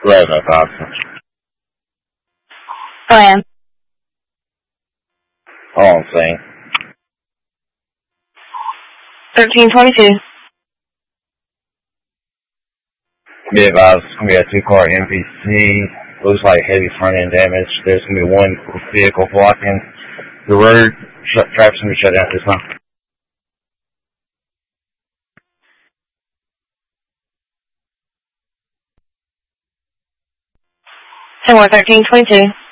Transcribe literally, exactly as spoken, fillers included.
eleven oh five. I am. Hold on, saying. thirteen twenty-two. Be advised, it's going to be a two-car M P C. Looks like heavy front-end damage. There's going to be one vehicle blocking the road. Shut, traffic's going to be shut down at this time. ten one thirteen twenty-two.